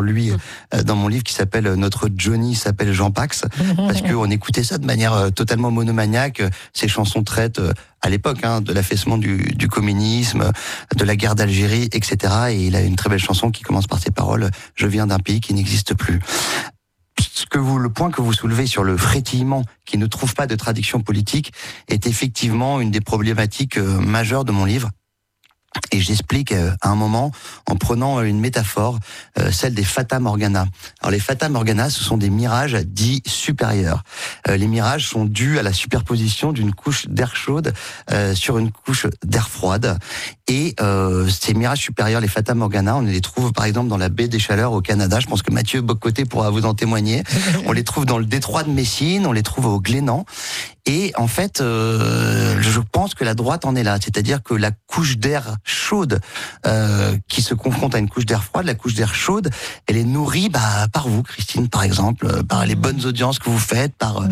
lui dans mon livre qui s'appelle Notre Johnny s'appelle Jean Pax, parce qu'on écoutait ça de manière totalement monomaniaque. Ces chansons traitent à l'époque de l'affaissement du communisme, de la guerre d'Algérie, etc. Et il a une très belle chanson qui commence par ces paroles: je viens d'un pays qui n'existe plus. Le point que vous soulevez sur le frétillement qui ne trouve pas de traduction politique est effectivement une des problématiques majeures de mon livre. Et j'explique à un moment en prenant une métaphore, celle des Fata Morgana. Alors les Fata Morgana, ce sont des mirages dits supérieurs. Les mirages sont dus à la superposition d'une couche d'air chaude sur une couche d'air froide. Et ces mirages supérieurs, les Fata Morgana, on les trouve par exemple dans la baie des Chaleurs au Canada. Je pense que Mathieu Bocoté pourra vous en témoigner. On les trouve dans le détroit de Messine, on les trouve au Glénan. Et en fait, je pense que la droite en est là. C'est-à-dire que la couche d'air chaude qui se confronte à une couche d'air froide, la couche d'air chaude, elle est nourrie par vous, Christine, par exemple, par les bonnes audiences que vous faites, par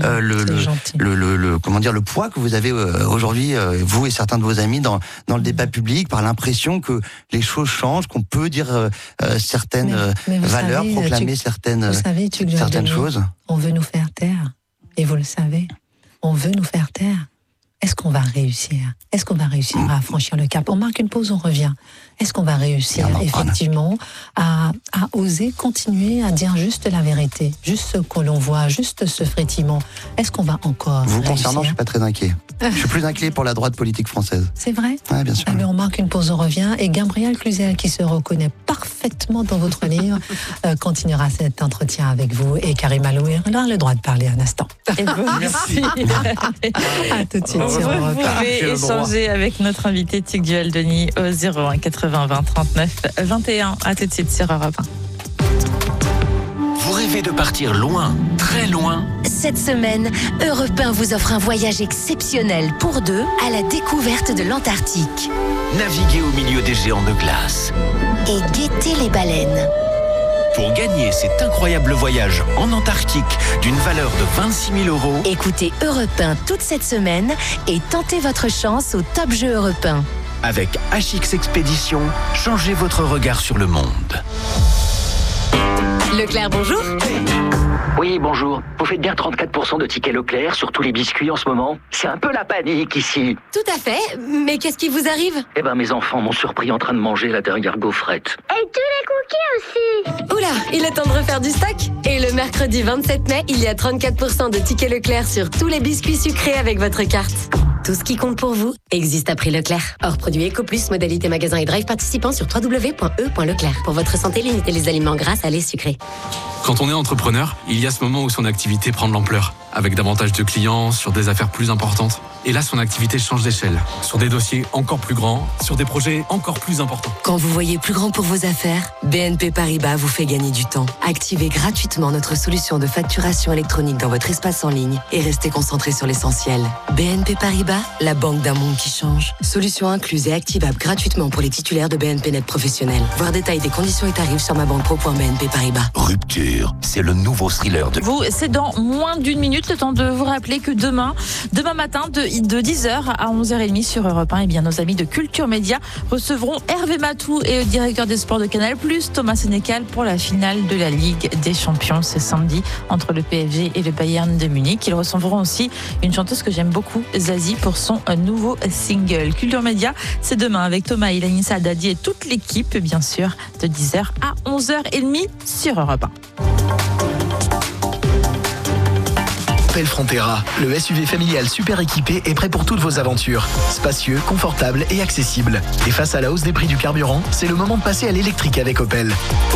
le poids que vous avez aujourd'hui, vous et certains de vos amis, dans le débat public, par l'impression que les choses changent, qu'on peut dire certaines valeurs, proclamer certaines choses. On veut nous faire taire, et vous le savez. On veut nous faire taire. Est-ce qu'on va réussir ? Est-ce qu'on va réussir à franchir le cap ? On marque une pause, on revient. Est-ce qu'on va réussir effectivement à oser continuer à dire juste la vérité, juste ce que l'on voit, juste ce frétillement ? Est-ce qu'on va encore Vous réussir ? concernant, je suis pas très inquiet. Je suis plus inquiet pour la droite politique française. C'est vrai ? Oui, bien sûr. Alors on marque une pause, on revient. Et Gabriel Cluzel, qui se reconnaît parfaitement dans votre livre, continuera cet entretien avec vous. Et Karim Aloué aura le droit de parler un instant. Et vous, merci. À tout de suite sur Europe 1. Vous pouvez échanger avec notre invité Tic Duel-Denis au 01 80 20 39 21. À tout de suite sur Europe 1. Vous rêvez de partir loin, très loin ? Cette semaine, Europe 1 vous offre un voyage exceptionnel pour deux à la découverte de l'Antarctique. Naviguez au milieu des géants de glace. Et guettez les baleines. Pour gagner cet incroyable voyage en Antarctique d'une valeur de 26 000 €, écoutez Europe 1 toute cette semaine et tentez votre chance au Top Jeu Europe 1. Avec HX Expédition, changez votre regard sur le monde. Leclerc, bonjour. Oui, bonjour. Vous faites bien 34% de tickets Leclerc sur tous les biscuits en ce moment. C'est un peu la panique ici. Tout à fait, mais qu'est-ce qui vous arrive ? Eh ben, mes enfants m'ont surpris en train de manger la dernière gaufrette. Et tous les cookies aussi. Oula, il est temps de refaire du stock. Et le mercredi 27 mai, il y a 34% de tickets Leclerc sur tous les biscuits sucrés avec votre carte. Tout ce qui compte pour vous existe à prix Leclerc. Hors produit EcoPlus, modalité magasin et drive participant sur www.e.leclerc. Pour votre santé, limitez les aliments gras, salés, sucrés. Quand on est entrepreneur, il y a ce moment où son activité prend de l'ampleur, avec davantage de clients, sur des affaires plus importantes. Et là, son activité change d'échelle, sur des dossiers encore plus grands, sur des projets encore plus importants. Quand vous voyez plus grand pour vos affaires, BNP Paribas vous fait gagner du temps. Activez gratuitement notre solution de facturation électronique dans votre espace en ligne et restez concentré sur l'essentiel. BNP Paribas, la banque d'un monde qui change. Solution incluse et activable gratuitement pour les titulaires de BNP Net professionnels. Voir détail des conditions et tarifs sur mabanquepro.bnp Paribas. Rupture, c'est le nouveau thriller de... Vous, c'est dans moins d'une minute, le temps de vous rappeler que demain matin, de 10h à 11h30 sur Europe 1, et bien nos amis de Culture Média recevront Hervé Matou et le directeur des sports de Canal+, Thomas Sénécal, pour la finale de la Ligue des Champions ce samedi entre le PSG et le Bayern de Munich. Ils recevront aussi une chanteuse que j'aime beaucoup, Zazie, pour son nouveau single. Culture Média, c'est demain avec Thomas, Ilanissa, Dadi et toute l'équipe, bien sûr, de 10h à 11h30 sur Europe 1. Opel Frontera, le SUV familial super équipé est prêt pour toutes vos aventures. Spacieux, confortable et accessible. Et face à la hausse des prix du carburant, c'est le moment de passer à l'électrique avec Opel.